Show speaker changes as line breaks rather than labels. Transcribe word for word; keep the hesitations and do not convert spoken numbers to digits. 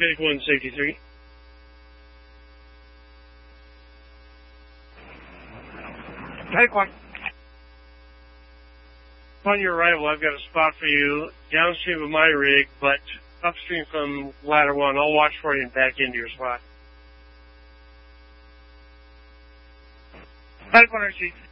Medic one, safety three.
Medic one.
Upon your arrival, I've got a spot for you downstream of my rig, but upstream from ladder one. I'll watch for you and back into your spot.
Medic one, receive.